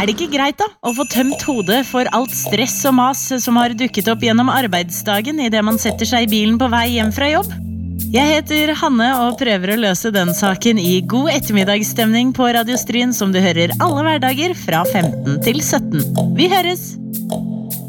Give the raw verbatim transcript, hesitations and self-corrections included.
Er det ikke greit da, å få tømt hodet for alt stress og mas som har dukket opp gjennom arbeidsdagen i det man setter seg i bilen på vei hjem fra jobb? Jeg heter Hanne og prøver å løse den saken i god ettermiddagsstemning på Radio Stryn som du hører alle hverdager fra femten til sytten. Vi høres!